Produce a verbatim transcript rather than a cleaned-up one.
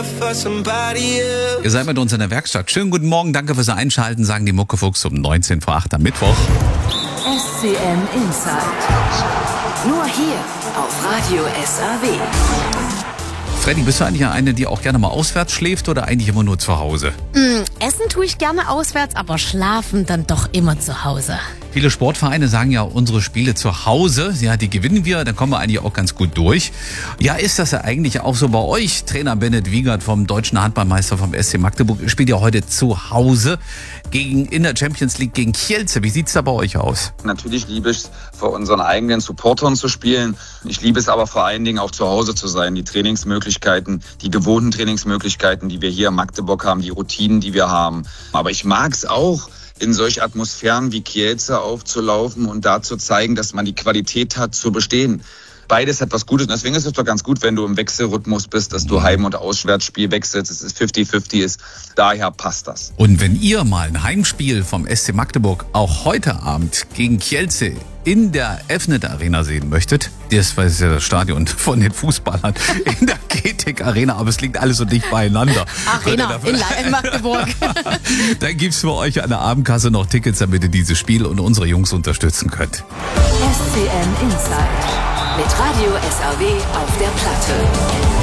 Ihr seid mit uns in der Werkstatt. Schönen guten Morgen, danke fürs Einschalten, sagen die Muckefuchs um neunzehn vor acht am Mittwoch. S C M Inside. Nur hier auf Radio S A W. Freddy, bist du eigentlich eine, die auch gerne mal auswärts schläft oder eigentlich immer nur zu Hause? Mm, essen tue ich gerne auswärts, aber schlafen dann doch immer zu Hause. Viele Sportvereine sagen ja, unsere Spiele zu Hause, ja, die gewinnen wir, dann kommen wir eigentlich auch ganz gut durch. Ja, ist das ja eigentlich auch so bei euch? Trainer Bennett Wiegert vom deutschen Handballmeister vom S C Magdeburg spielt ja heute zu Hause gegen, in der Champions League gegen Kielce. Wie sieht's da bei euch aus? Natürlich liebe ich es, vor unseren eigenen Supportern zu spielen. Ich liebe es aber vor allen Dingen auch zu Hause zu sein. Die Trainingsmöglichkeiten, die gewohnten Trainingsmöglichkeiten, die wir hier in Magdeburg haben, die Routinen, die wir haben. Aber ich mag es auch, in solch Atmosphären wie Kielce aufzulaufen und da zu zeigen, dass man die Qualität hat, zu bestehen. Beides hat was Gutes. Und deswegen ist es doch ganz gut, wenn du im Wechselrhythmus bist, dass du Heim- und Auswärtsspiel wechselst, dass es fünfzig fünfzig ist. Daher passt das. Und wenn ihr mal ein Heimspiel vom S C Magdeburg auch heute Abend gegen Kielce in der Effnet Arena sehen möchtet, das ist ja das Stadion von den Fußballern in der Getek Arena, aber es liegt alles so dicht beieinander. Arena in, in Magdeburg. Dann gibt's für euch an der Abendkasse noch Tickets, damit ihr dieses Spiel und unsere Jungs unterstützen könnt. S C M Inside. Mit Radio S A W auf der Platte.